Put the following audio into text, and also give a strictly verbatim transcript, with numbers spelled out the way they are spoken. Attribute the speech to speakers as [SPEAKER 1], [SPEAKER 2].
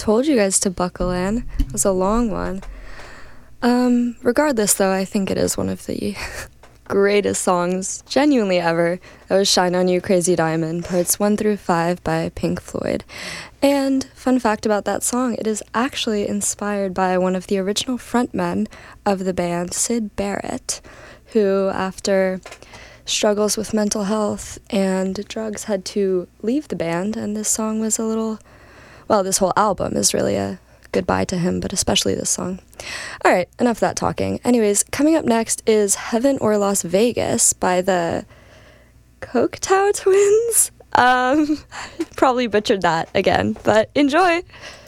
[SPEAKER 1] told you guys to buckle in. It was a long one. Um, regardless, though, I think it is one of the greatest songs, genuinely ever. That was Shine On You, Crazy Diamond, parts one through five by Pink Floyd. And fun fact about that song, it is actually inspired by one of the original frontmen of the band, Syd Barrett, who, after struggles with mental health and drugs, had to leave the band, and this song was a little, well, this whole album is really a goodbye to him, but especially this song. All right, enough of that talking. Anyways, coming up next is Heaven or Las Vegas by the Coketow Twins. Um, probably butchered that again, but enjoy!